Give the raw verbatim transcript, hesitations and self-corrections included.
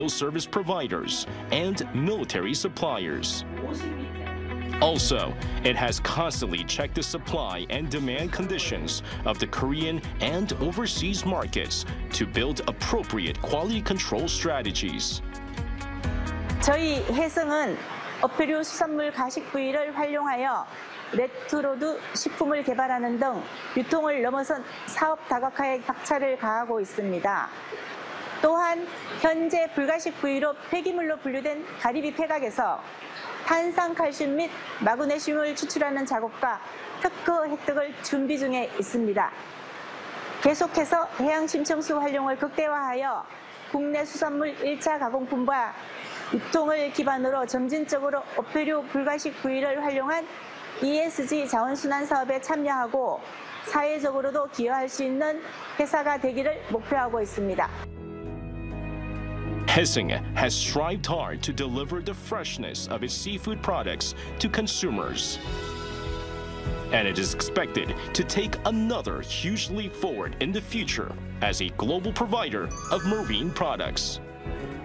service providers, and military suppliers. Also, it has constantly checked the supply and demand conditions of the Korean and overseas markets to build appropriate quality control strategies. 저희 혜성은 어패류 수산물 가식 부위를 활용하여 레트로드 식품을 개발하는 등 유통을 넘어선 사업 다각화에 박차를 가하고 있습니다. 또한 현재 불가식 부위로 폐기물로 분류된 가리비 폐각에서 탄산칼슘 및 마그네슘을 추출하는 작업과 특허 획득을 준비 중에 있습니다. 계속해서 해양 심층수 활용을 극대화하여 국내 수산물 일 차 가공품과 유통을 기반으로 점진적으로 어패류 불가식 부위를 활용한 이에스지 자원순환 사업에 참여하고 사회적으로도 기여할 수 있는 회사가 되기를 목표하고 있습니다. Hessing has strived hard to deliver the freshness of its seafood products to consumers. And it is expected to take another huge leap forward in the future as a global provider of marine products.